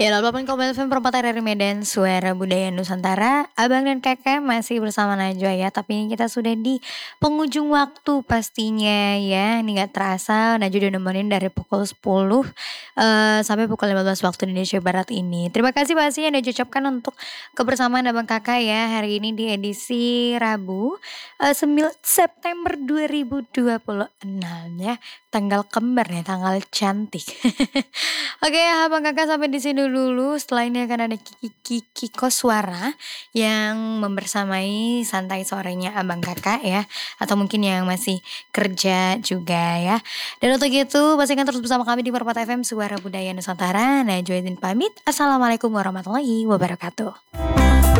Ya, 88,5 FM Permata dari Medan, Suara Budaya Nusantara. Abang dan kakak masih bersama Najwa ya. Tapi ini kita sudah di penghujung waktu pastinya ya. Ini gak terasa Najwa udah nemenin dari pukul 10 sampai pukul 15 waktu Indonesia Barat ini. Terima kasih pasti yang udah ucapkan untuk kebersamaan abang kakak ya. Hari ini di edisi Rabu 9 September 2026 ya. Tanggal kembar nih, tanggal cantik. Oke, abang kakak sampai di sini dulu. Setelah ini akan ada Kiki Koswara yang membersamai santai sorenya abang kakak ya, atau mungkin yang masih kerja juga ya. Dan untuk itu pastikan terus bersama kami di Permata FM Suara Budaya Nusantara. Najwa izin pamit. Assalamualaikum warahmatullahi wabarakatuh.